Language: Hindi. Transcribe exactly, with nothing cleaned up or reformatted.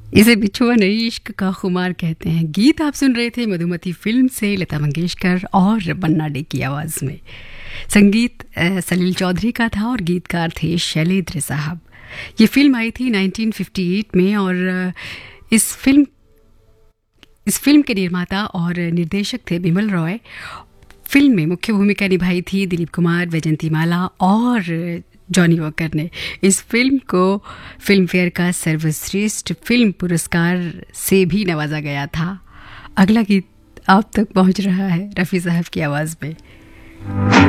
इसे बिछुआ नहीं इश्क का खुमार कहते हैं। गीत आप सुन रहे थे मधुमती फिल्म से, लता मंगेशकर और बन्ना डे की आवाज़ में। संगीत सलील चौधरी का था और गीतकार थे शैलेंद्र साहब। ये फिल्म आई थी नाइनटीन फिफ्टी एट में और इस फिल्म इस फिल्म के निर्माता और निर्देशक थे बिमल रॉय। फिल्म में मुख्य भूमिका निभाई थी दिलीप कुमार, वैजंती माला और जॉनी वॉकर ने। इस फिल्म को फिल्म फेयर का सर्वश्रेष्ठ फिल्म पुरस्कार से भी नवाजा गया था। अगला गीत आप तक पहुंच रहा है रफ़ी साहब की आवाज़ में।